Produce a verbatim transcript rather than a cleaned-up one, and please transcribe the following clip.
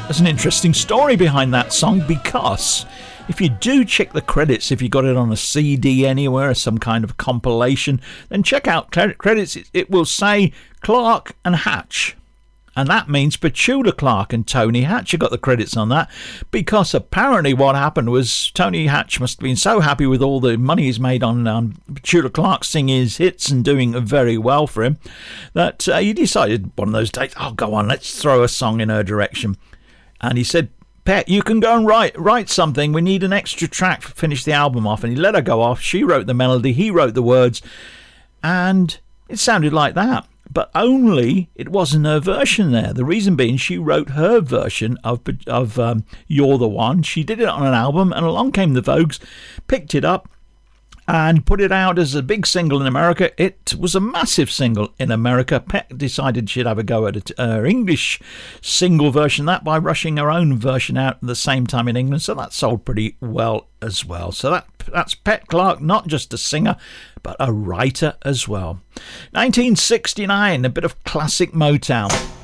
There's an interesting story behind that song, because if you do check the credits, if you got it on a C D anywhere, some kind of compilation, then check out credits. It will say Clarke and Hatch. And that means Petula Clarke and Tony Hatch got the credits on that, because apparently what happened was Tony Hatch must have been so happy with all the money he's made on um, Petula Clarke singing his hits and doing very well for him, that uh, he decided one of those days, oh, go on, let's throw a song in her direction. And he said, Pet, you can go and write write something. We need an extra track to finish the album off. And he let her go off. She wrote the melody. He wrote the words. And it sounded like that. But only it wasn't her version there. The reason being, she wrote her version of of um, You're the One. She did it on an album, and along came the Vogues, picked it up, and put it out as a big single in America. It was a massive single in America. Pet decided she'd have a go at her English single version, that by rushing her own version out at the same time in England. So that sold pretty well as well. So that that's Pet Clarke, not just a singer, but a writer as well. nineteen sixty-nine, a bit of classic Motown.